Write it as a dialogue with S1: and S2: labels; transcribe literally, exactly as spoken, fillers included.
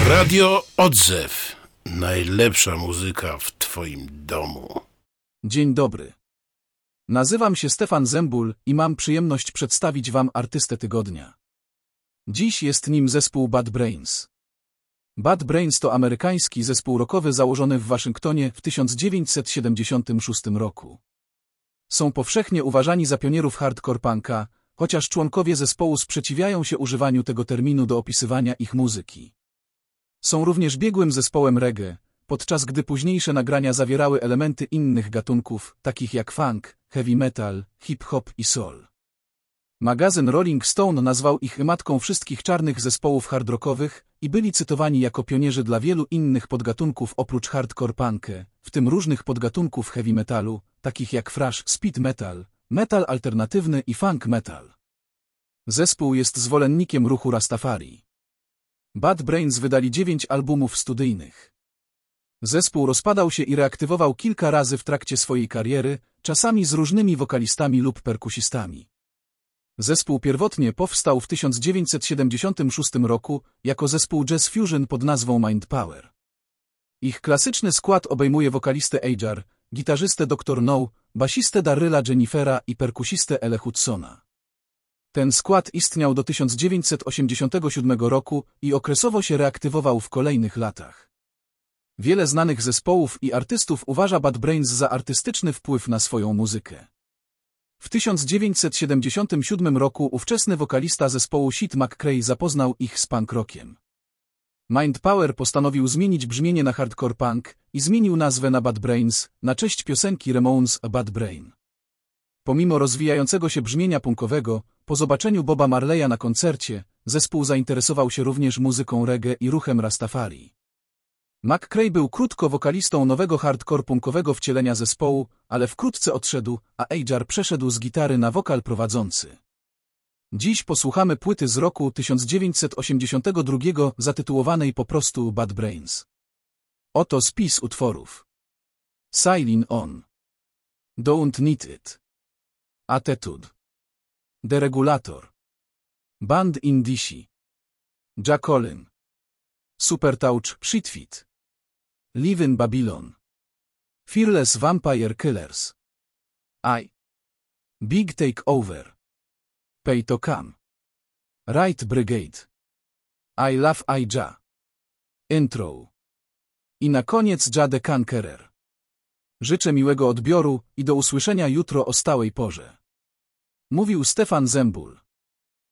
S1: Radio Odzew. Najlepsza muzyka w twoim domu.
S2: Dzień dobry. Nazywam się Stefan Zembul i mam przyjemność przedstawić wam artystę tygodnia. Dziś jest nim zespół Bad Brains. Bad Brains to amerykański zespół rockowy założony w Waszyngtonie w tysiąc dziewięćset siedemdziesiątym szóstym roku. Są powszechnie uważani za pionierów hardcore punka, chociaż członkowie zespołu sprzeciwiają się używaniu tego terminu do opisywania ich muzyki. Są również biegłym zespołem reggae, podczas gdy późniejsze nagrania zawierały elementy innych gatunków, takich jak funk, heavy metal, hip-hop i soul. Magazyn Rolling Stone nazwał ich matką wszystkich czarnych zespołów hardrockowych i byli cytowani jako pionierzy dla wielu innych podgatunków oprócz hardcore punka, w tym różnych podgatunków heavy metalu, takich jak thrash, speed metal, metal alternatywny i funk metal. Zespół jest zwolennikiem ruchu Rastafari. Bad Brains wydali dziewięć albumów studyjnych. Zespół rozpadał się i reaktywował kilka razy w trakcie swojej kariery, czasami z różnymi wokalistami lub perkusistami. Zespół pierwotnie powstał w tysiąc dziewięćset siedemdziesiątym szóstym roku jako zespół jazz fusion pod nazwą Mind Power. Ich klasyczny skład obejmuje wokalistę Ajar, gitarzystę doktor No, basistę Darryla Jennifera i perkusistę Ele Hudsona. Ten skład istniał do tysiąc dziewięćset osiemdziesiątego siódmego roku i okresowo się reaktywował w kolejnych latach. Wiele znanych zespołów i artystów uważa Bad Brains za artystyczny wpływ na swoją muzykę. W tysiąc dziewięćset siedemdziesiątym siódmym roku ówczesny wokalista zespołu Chet McCrae zapoznał ich z punk rockiem. Mind Power postanowił zmienić brzmienie na hardcore punk i zmienił nazwę na Bad Brains na cześć piosenki Ramones A Bad Brain. Pomimo rozwijającego się brzmienia punkowego, po zobaczeniu Boba Marleya na koncercie, zespół zainteresował się również muzyką reggae i ruchem Rastafari. McCrae był krótko wokalistą nowego hardcore punkowego wcielenia zespołu, ale wkrótce odszedł, a Ajar przeszedł z gitary na wokal prowadzący. Dziś posłuchamy płyty z roku tysiąc dziewięćset osiemdziesiątego drugiego zatytułowanej po prostu Bad Brains. Oto spis utworów. Sailin' On, Don't Need It, Attitude, The Regulator, Band in D C, Jacqueline, Supertouch, Shitfit, Live in Babylon, Fearless Vampire Killers, I, Big Takeover, Pay to Come, Right Brigade, I Love I Ja, Intro i na koniec Ja the Conqueror. Życzę miłego odbioru i do usłyszenia jutro o stałej porze. Mówił Stefan Zembul.